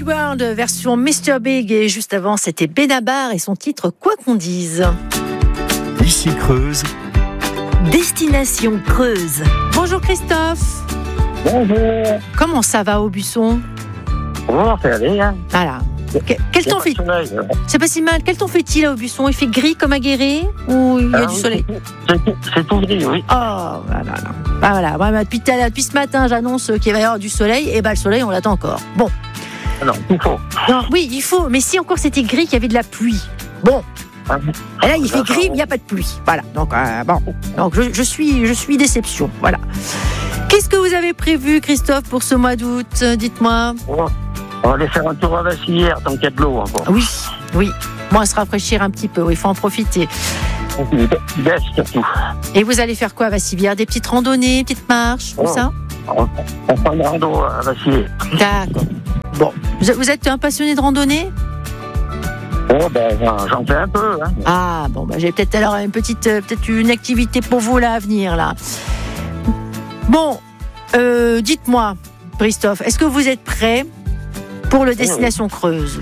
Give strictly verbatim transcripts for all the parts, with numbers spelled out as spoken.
World, version mister Big. Et juste avant, c'était Benabar et son titre Quoi qu'on dise. Ici Creuse. Destination Creuse. Bonjour Christophe. Bonjour. Comment ça va au Buisson? Bon, ça aller, hein. Voilà. Que- Quel temps fait... Soleil, hein. C'est pas si mal. Quel temps fait-il là au Buisson? Il fait gris comme à Guéret ou il y a Ah du oui, soleil? C'est, c'est, c'est tout gris, oui. Oh, voilà. Bah, voilà. Ouais, bah, depuis, depuis ce matin, j'annonce qu'il va y avoir du soleil. Et bah, le soleil, on l'attend encore. Bon. Non, il faut. Non, oui, il faut. Mais si encore c'était gris, qu'il y avait de la pluie. Bon. Et là, il fait gris, mais il n'y a pas de pluie. Voilà. Donc, euh, bon. Donc, je, je suis, je suis déception. Voilà. Qu'est-ce que vous avez prévu, Christophe, pour ce mois d'août? Dites-moi. Bon, on va aller faire un tour à Vassilière, tant qu'il y a de l'eau encore. Oui, oui. Bon, se rafraîchir un petit peu. Il faut en profiter. Baisse surtout. Et vous allez faire quoi à Vassilière? Des petites randonnées, petites marches, tout Oh. ça? On, on prend une rando à Vassilière. D'accord. Bon. Vous, vous êtes un passionné de randonnée? Oh, ben, j'en, j'en fais un peu, hein. Ah, bon, bah, j'ai peut-être alors une petite, euh, peut-être une activité pour vous là à venir, là. Bon, euh, dites-moi, Christophe, est-ce que vous êtes prêt pour le Destination Creuse?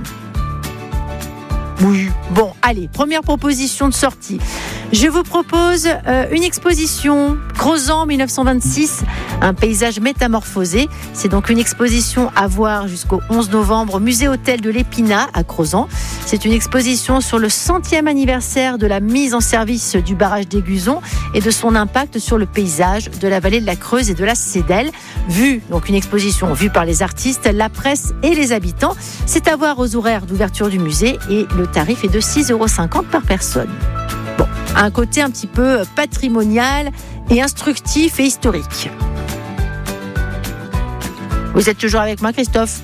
Oui. Bon, allez, première proposition de sortie. Je vous propose euh, une exposition Crozant dix-neuf cent vingt-six, un paysage métamorphosé. C'est donc une exposition à voir jusqu'au onze novembre au musée hôtel de l'Épinat à Crozant. C'est une exposition sur le centième anniversaire de la mise en service du barrage d'Aiguzon et de son impact sur le paysage de la vallée de la Creuse et de la Cédelle. Vue, donc une exposition vue par les artistes, la presse et les habitants. C'est à voir aux horaires d'ouverture du musée et le tarif est de six euros cinquante par personne. Bon, un côté un petit peu patrimonial et instructif et historique. Vous êtes toujours avec moi, Christophe?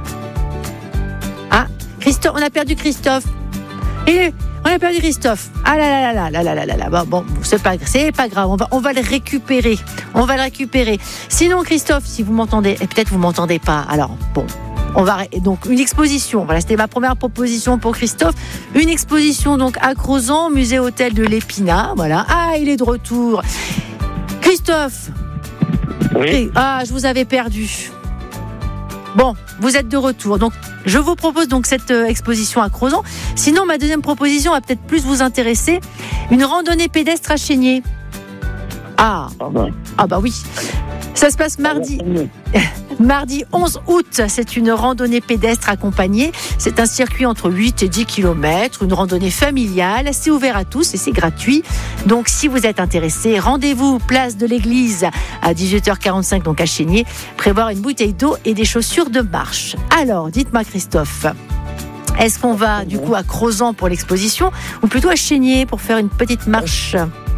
Ah, Christophe, on a perdu Christophe. Et on a perdu Christophe. Ah là là là là là là là là. Bon, bon c'est pas, c'est pas grave. On va, on va le récupérer. On va le récupérer. Sinon, Christophe, si vous m'entendez, et peut-être vous m'entendez pas. Alors, bon. On va donc une exposition. Voilà, c'était ma première proposition pour Christophe. Une exposition donc à Crozant, musée hôtel de l'Épinat. Voilà. Ah, il est de retour. Christophe. Oui. Ah, je vous avais perdu. Bon, vous êtes de retour. Donc, je vous propose donc cette euh, exposition à Crozant. Sinon, ma deuxième proposition va peut-être plus vous intéresser. Une randonnée pédestre à Chénier. Ah, Ah, ben. ah bah oui. Ça se passe mardi. Mardi onze août, c'est une randonnée pédestre accompagnée. C'est un circuit entre huit et dix kilomètres, une randonnée familiale. C'est ouvert à tous et c'est gratuit. Donc, si vous êtes intéressé, rendez-vous place de l'église à dix-huit heures quarante-cinq, donc à Chénier. Prévoir une bouteille d'eau et des chaussures de marche. Alors, dites-moi, Christophe, est-ce qu'on va du coup à Crozant pour l'exposition ou plutôt à Chénier pour faire une petite marche?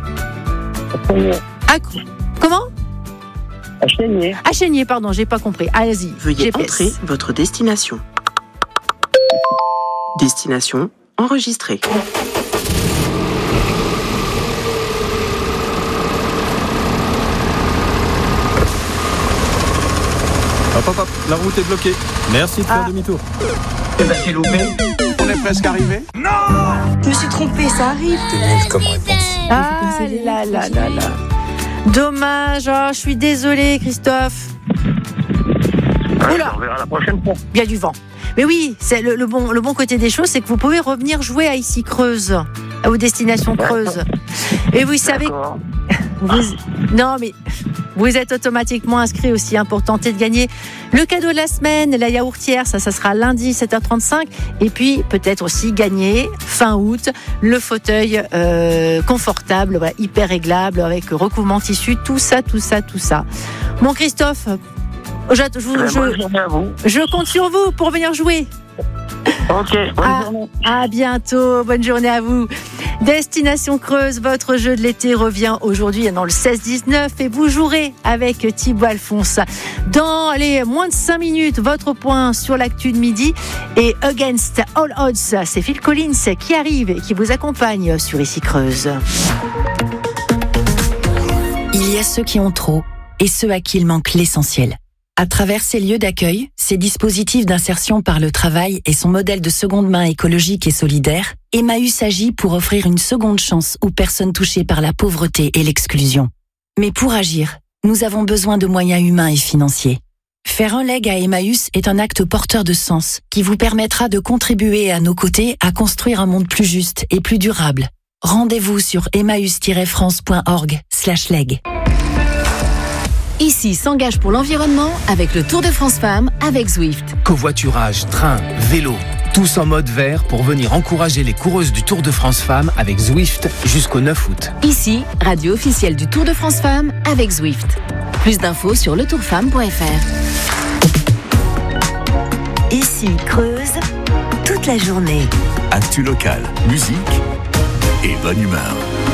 À... Comment? À Chénier. À Chénier, pardon, j'ai pas compris. Allez-y. Veuillez G P S. entrer votre destination. Destination enregistrée. Hop, hop, hop, la route est bloquée. Merci de faire Ah. demi-tour. Eh ben, c'est loupé. On est presque arrivé. Je me suis trompée, ça arrive. Ah là là là là. Dommage, oh, je suis désolée, Christophe. Ouais, Oula. on verra la prochaine fois. Il y a du vent. Mais oui, c'est le, le bon, le bon côté des choses, c'est que vous pouvez revenir jouer à Ici Creuse, aux destinations Creuse. Et vous savez, D'accord. vous, non mais vous êtes automatiquement inscrit aussi hein, pour tenter de gagner le cadeau de la semaine, la yaourtière, ça, ça sera lundi sept heures trente-cinq. Et puis peut-être aussi gagner fin août le fauteuil euh, confortable, voilà, hyper réglable avec recouvrement tissu, tout ça, tout ça, tout ça. Bon Christophe, je, je, Eh ben, bonne je, journée à vous. je compte sur vous pour venir jouer. Ok, bonne Ah. journée. À bientôt, bonne journée à vous. Destination Creuse, votre jeu de l'été revient aujourd'hui dans le seize dix-neuf et vous jouerez avec Thibaut Alphonse. Dans les moins de cinq minutes, votre point sur l'actu de midi et Against All Odds, c'est Phil Collins qui arrive et qui vous accompagne sur Ici Creuse. Il y a ceux qui ont trop et ceux à qui il manque l'essentiel. À travers ces lieux d'accueil, ces dispositifs d'insertion par le travail et son modèle de seconde main écologique et solidaire, Emmaüs agit pour offrir une seconde chance aux personnes touchées par la pauvreté et l'exclusion. Mais pour agir, nous avons besoin de moyens humains et financiers. Faire un leg à Emmaüs est un acte porteur de sens qui vous permettra de contribuer à nos côtés à construire un monde plus juste et plus durable. Rendez-vous sur emmaüs tiret france point org slash leg. Ici s'engage pour l'environnement avec le Tour de France Femmes avec Zwift. Covoiturage, train, vélo, tous en mode vert pour venir encourager les coureuses du Tour de France Femmes avec Zwift jusqu'au neuf août. Ici, radio officielle du Tour de France Femmes avec Zwift. Plus d'infos sur le tour femme point f r. Ici Creuse, toute la journée. Actu local, musique et bonne humeur.